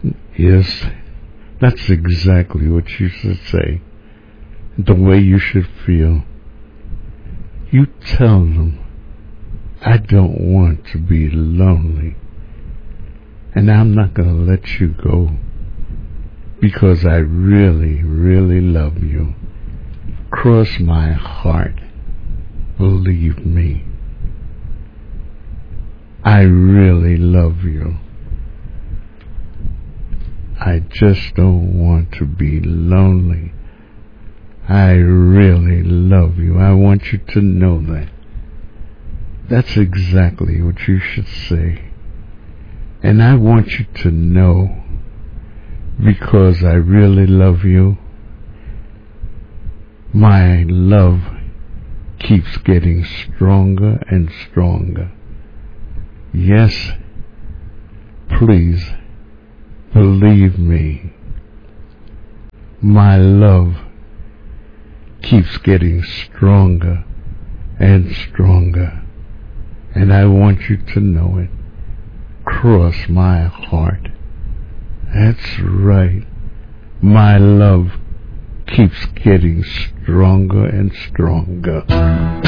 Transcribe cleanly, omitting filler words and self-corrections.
Yes, that's exactly what you should say. The way you should feel. You tell them, I don't want to be lonely. And I'm not going to let you go because I really, really love you. Cross my heart. Believe me. I really love you. I just don't want to be lonely. I really love you. I want you to know that. That's exactly what you should say. And I want you to know, because I really love you, my love keeps getting stronger and stronger. Yes, please believe me. My love keeps getting stronger and stronger. And I want you to know it. Cross my heart. That's right. My love keeps getting stronger and stronger.